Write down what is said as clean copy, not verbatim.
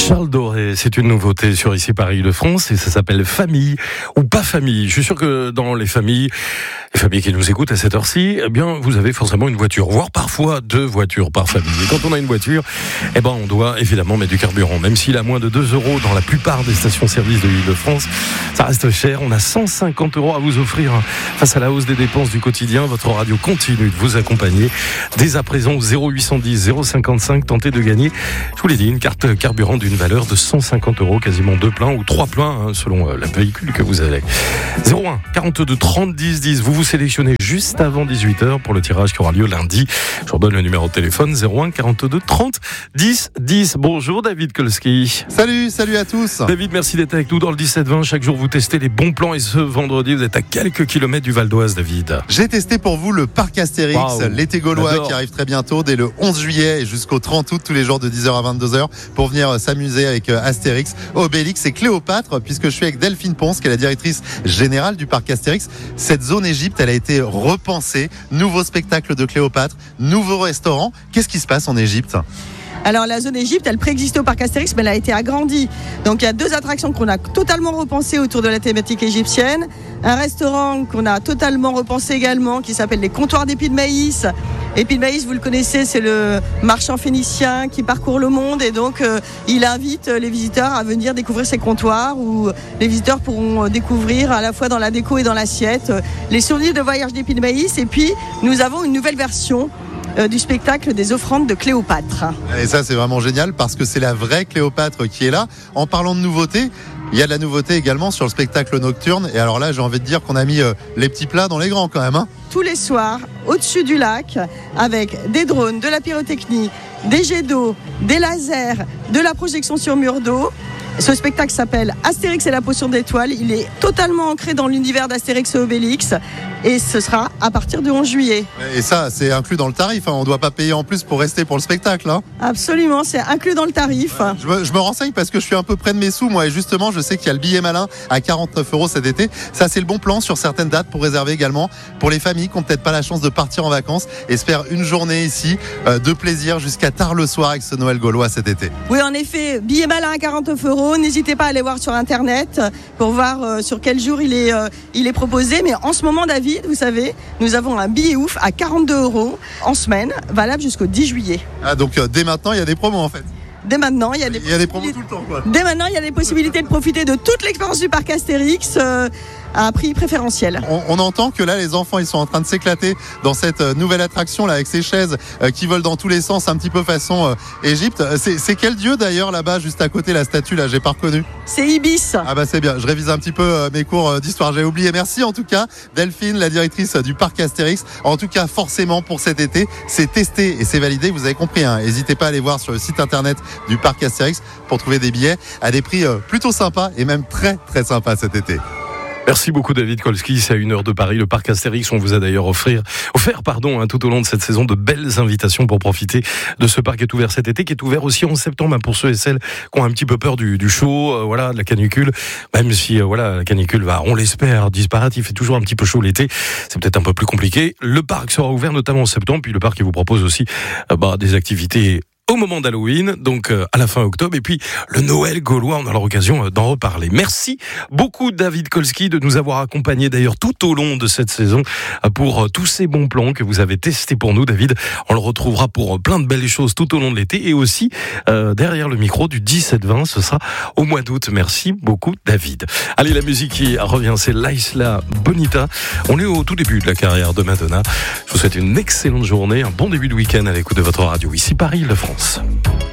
Charles Doré, c'est une nouveauté sur Ici Paris-Île-de-France et ça s'appelle Famille ou pas famille. Je suis sûr que dans les familles qui nous écoutent à cette heure-ci, eh bien, vous avez forcément une voiture, voire parfois 2 voitures par famille. Et quand on a une voiture, eh ben, on doit évidemment mettre du carburant. Même s'il a moins de 2 € dans la plupart des stations-service de l'Île-de-France, ça reste cher. On a 150 € à vous offrir face à la hausse des dépenses du quotidien. Votre radio continue de vous accompagner. Dès à présent, au 0810 055, tentez de gagner, je vous l'ai dit, une carte carburant d'une valeur de 150 €, quasiment 2 pleins ou 3 pleins, selon le véhicule que vous avez. 01 42 30 10 10. Vous sélectionnez juste avant 18h pour le tirage qui aura lieu lundi. Je vous redonne le numéro de téléphone 01 42 30 10 10. Bonjour David Kolski. Salut à tous. David, merci d'être avec nous dans le 17-20. Chaque jour, vous testez les bons plans et ce vendredi, vous êtes à quelques kilomètres du Val d'Oise, David. J'ai testé pour vous le parc Astérix, l'été gaulois qui arrive très bientôt, dès le 11 juillet et jusqu'au 30 août, tous les jours de 10h à 22h, pour venir s'amuser avec Astérix, Obélix et Cléopâtre, puisque je suis avec Delphine Ponce, qui est la directrice générale du parc Astérix. Cette zone Égypte, elle a été repensée. Nouveau spectacle de Cléopâtre, nouveau restaurant. Qu'est-ce qui se passe en Égypte ? Alors la zone Égypte, elle préexistait au parc Astérix, mais elle a été agrandie. Donc il y a 2 attractions qu'on a totalement repensées autour de la thématique égyptienne. Un restaurant qu'on a totalement repensé également, qui s'appelle les comptoirs d'épis de maïs. Épis de maïs, vous le connaissez, c'est le marchand phénicien qui parcourt le monde et donc il invite les visiteurs à venir découvrir ces comptoirs où les visiteurs pourront découvrir à la fois dans la déco et dans l'assiette les souvenirs de voyage d'épis de maïs. Et puis nous avons une nouvelle version du spectacle des offrandes de Cléopâtre. Et ça, c'est vraiment génial parce que c'est la vraie Cléopâtre qui est là. En parlant de nouveautés, il y a de la nouveauté également sur le spectacle nocturne. Et alors là, j'ai envie de dire qu'on a mis les petits plats dans les grands quand même. Tous les soirs, au-dessus du lac, avec des drones, de la pyrotechnie, des jets d'eau, des lasers, de la projection sur mur d'eau. Ce spectacle s'appelle Astérix et la potion d'étoiles. Il est totalement ancré dans l'univers d'Astérix et Obélix. Et ce sera à partir du 11 juillet. Et ça, c'est inclus dans le tarif. On ne doit pas payer en plus pour rester pour le spectacle. Absolument, c'est inclus dans le tarif. Je me renseigne parce que je suis un peu près de mes sous, moi. Et justement, je sais qu'il y a le billet malin à 49 € cet été. Ça, c'est le bon plan sur certaines dates pour réserver également pour les familles qui n'ont peut-être pas la chance de partir en vacances et se faire une journée ici de plaisir jusqu'à tard le soir avec ce Noël gaulois cet été. Oui, en effet, billet malin à 49 €. N'hésitez pas à aller voir sur Internet pour voir sur quel jour il est proposé. Mais en ce moment, David, vous savez, nous avons un billet ouf à 42 € en semaine, valable jusqu'au 10 juillet. Ah, donc dès maintenant, il y a des promos en fait. Dès maintenant, il y a des promos tout le temps, quoi. Dès maintenant, il y a des possibilités de profiter de toute l'expérience du parc Astérix à un prix préférentiel. On entend que là, les enfants, ils sont en train de s'éclater dans cette nouvelle attraction là, avec ces chaises qui volent dans tous les sens, un petit peu façon Égypte. C'est quel dieu d'ailleurs là-bas, juste à côté, la statue là, j'ai pas reconnu. C'est Ibis. Ah bah c'est bien, je révise un petit peu mes cours d'histoire, j'ai oublié. Merci en tout cas, Delphine, la directrice du parc Astérix. En tout cas, forcément pour cet été, c'est testé et c'est validé. Vous avez compris, n'hésitez pas à aller voir sur le site internet du parc Astérix pour trouver des billets à des prix plutôt sympas et même très très sympas cet été. Merci beaucoup David Kolski, c'est à 1 heure de Paris, le parc Astérix. On vous a d'ailleurs offert tout au long de cette saison de belles invitations pour profiter de ce parc qui est ouvert cet été, qui est ouvert aussi en septembre pour ceux et celles qui ont un petit peu peur du chaud, de la canicule. Même si la canicule va, on l'espère, disparaître, il fait toujours un petit peu chaud l'été, c'est peut-être un peu plus compliqué. Le parc sera ouvert notamment en septembre, puis le parc il vous propose aussi des activités au moment d'Halloween, donc à la fin octobre, et puis le Noël gaulois, on aura l'occasion d'en reparler. Merci beaucoup David Kolski de nous avoir accompagnés d'ailleurs tout au long de cette saison pour tous ces bons plans que vous avez testés pour nous, David. On le retrouvera pour plein de belles choses tout au long de l'été et aussi derrière le micro du 17-20, ce sera au mois d'août. Merci beaucoup David. Allez, la musique qui revient, c'est Laïsla Bonita. On est au tout début de la carrière de Madonna. Je vous souhaite une excellente journée, un bon début de week-end à l'écoute de votre radio. Ici Paris-Île-de-France.